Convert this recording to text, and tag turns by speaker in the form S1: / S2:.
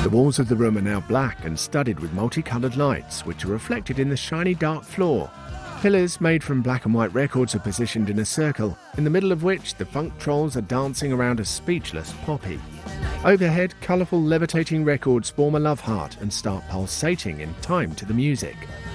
S1: The walls of the room are now black and studded with multicoloured lights, which are reflected in the shiny dark floor. Pillars made from black and white records are positioned in a circle, in the middle of which the funk trolls are dancing around a speechless Poppy. Overhead, colourful levitating records form a love heart and start pulsating in time to the music.